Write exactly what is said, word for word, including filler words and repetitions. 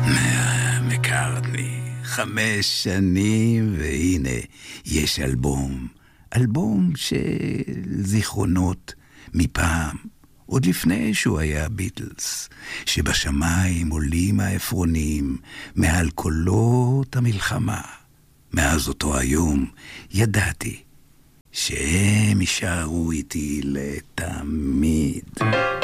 מקארטני, חמש שנים, והנה, יש אלבום. אלבום של זיכרונות מפעם, עוד לפני שהוא היה ביטלס, שבשמיים עולים העפרונים מעל קולות המלחמה. מאז אותו היום ידעתי שהם יישארו איתי לתמיד.